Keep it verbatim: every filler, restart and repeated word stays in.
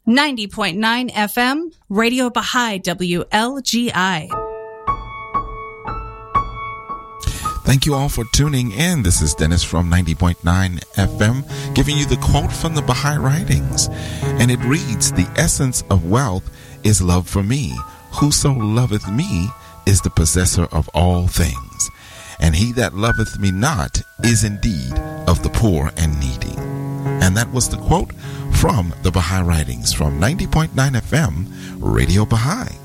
ninety point nine F M, Radio Baha'i W L G I. Thank you all for tuning in. This is Dennis from ninety point nine F M, giving you the quote from the Baha'i Writings. And it reads, "The essence of wealth is love for me. Whoso loveth me is the possessor of all things. And he that loveth me not is indeed of the poor and needy." And that was the quote from the Baha'i Writings from ninety point nine F M, Radio Baha'i.